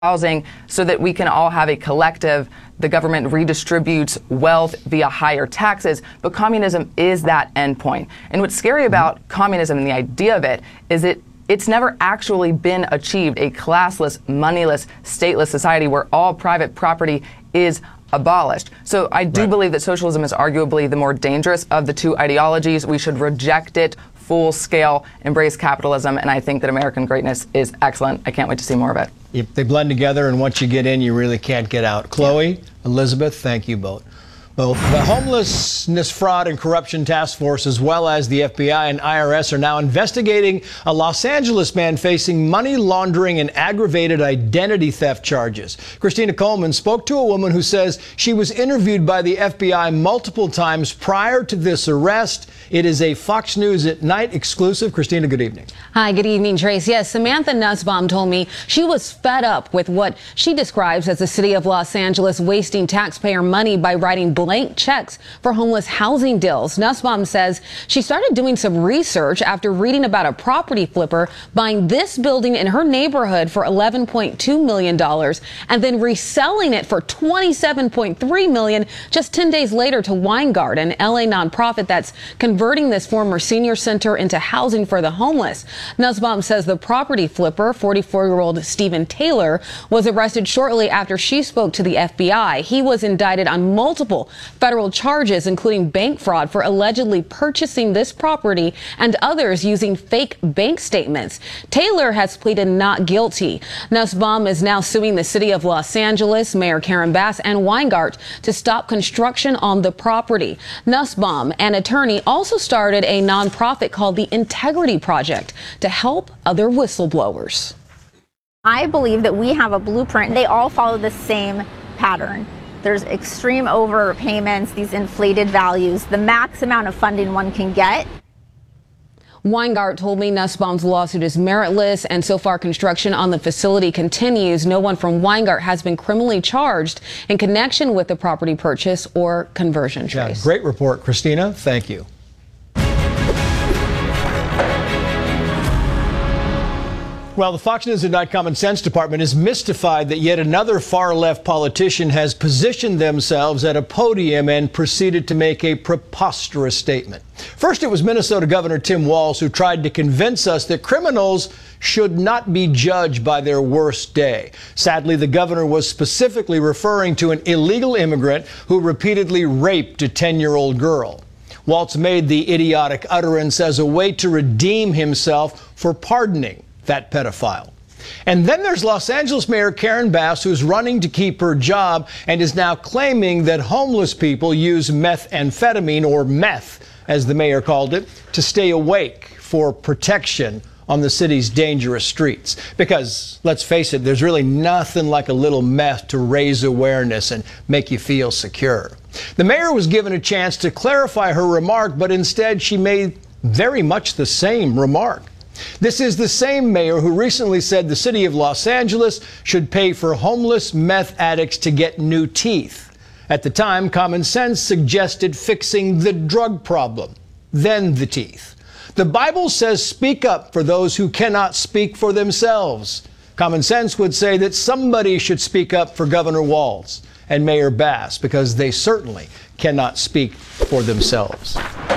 housing so that we can all have a collective. The government redistributes wealth via higher taxes, but communism is that endpoint. And what's scary about communism and the idea of it is it's never actually been achieved, a classless, moneyless, stateless society where all private property is abolished. So I do believe that socialism is arguably the more dangerous of the two ideologies. We should reject it full scale, embrace capitalism, and I think that American greatness is excellent. I can't wait to see more of it. Yep, they blend together, and once you get in, you really can't get out. Chloe, Elizabeth, thank you both. The Homelessness, Fraud, and Corruption Task Force, as well as the FBI and IRS, are now investigating a Los Angeles man facing money laundering and aggravated identity theft charges. Christina Coleman spoke to a woman who says she was interviewed by the FBI multiple times prior to this arrest. It is a Fox News at Night exclusive. Christina, good evening. Hi, good evening, Trace. Yes, Samantha Nussbaum told me she was fed up with what she describes as the city of Los Angeles wasting taxpayer money by writing blank checks for homeless housing deals. Nussbaum says she started doing some research after reading about a property flipper buying this building in her neighborhood for $11.2 million and then reselling it for $27.3 million just 10 days later to Weingart, an LA nonprofit that's converting this former senior center into housing for the homeless. Nussbaum says the property flipper, 44-year-old Stephen Taylor, was arrested shortly after she spoke to the FBI. He was indicted on multiple federal charges, including bank fraud for allegedly purchasing this property and others using fake bank statements. Taylor has pleaded not guilty. Nussbaum is now suing the city of Los Angeles, Mayor Karen Bass, and Weingart to stop construction on the property. Nussbaum, an attorney, also started a nonprofit called the Integrity Project to help other whistleblowers. I believe that we have a blueprint. They all follow the same pattern. There's extreme overpayments, these inflated values, the max amount of funding one can get. Weingart told me Nussbaum's lawsuit is meritless, and so far construction on the facility continues. No one from Weingart has been criminally charged in connection with the property purchase or conversion. Yeah, great report, Christina. Thank you. Well, the Fox News at Night Common Sense Department is mystified that yet another far-left politician has positioned themselves at a podium and proceeded to make a preposterous statement. First, it was Minnesota Governor Tim Walz who tried to convince us that criminals should not be judged by their worst day. Sadly, the governor was specifically referring to an illegal immigrant who repeatedly raped a 10-year-old girl. Walz made the idiotic utterance as a way to redeem himself for pardoning that pedophile. And then there's Los Angeles Mayor Karen Bass, who's running to keep her job and is now claiming that homeless people use methamphetamine, or meth, as the mayor called it, to stay awake for protection on the city's dangerous streets. Because, let's face it, there's really nothing like a little meth to raise awareness and make you feel secure. The mayor was given a chance to clarify her remark, but instead she made very much the same remark. This is the same mayor who recently said the city of Los Angeles should pay for homeless meth addicts to get new teeth. At the time, Common Sense suggested fixing the drug problem, then the teeth. The Bible says speak up for those who cannot speak for themselves. Common Sense would say that somebody should speak up for Governor Walz and Mayor Bass, because they certainly cannot speak for themselves.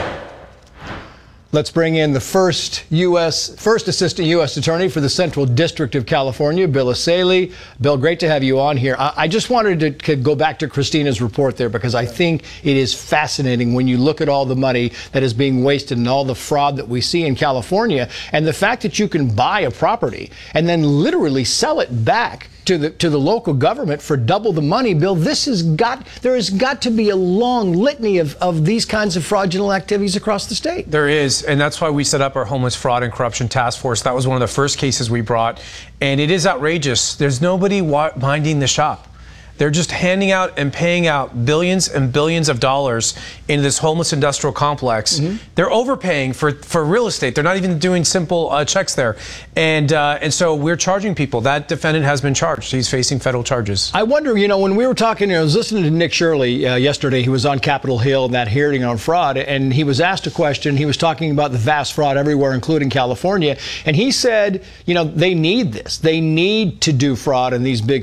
Let's bring in the first Assistant U.S. Attorney for the Central District of California, Bill Essayli. Bill, great to have you on here. I just wanted to go back to Christina's report there, because I think it is fascinating when you look at all the money that is being wasted and all the fraud that we see in California, and the fact that you can buy a property and then literally sell it back to the local government for double the money. Bill, there has got to be a long litany of these kinds of fraudulent activities across the state. There is, and that's why we set up our Homeless Fraud and Corruption Task Force. That was one of the first cases we brought, and it is outrageous. There's nobody minding the shop. They're just handing out and paying out billions and billions of dollars into this homeless industrial complex. They're overpaying for real estate. They're not even doing simple checks there. And so we're charging people. That defendant has been charged. He's facing federal charges. I wonder, when we were talking, I was listening to Nick Shirley yesterday. He was on Capitol Hill in that hearing on fraud, and he was asked a question. He was talking about the vast fraud everywhere, including California. And he said, they need this. They need to do fraud in these big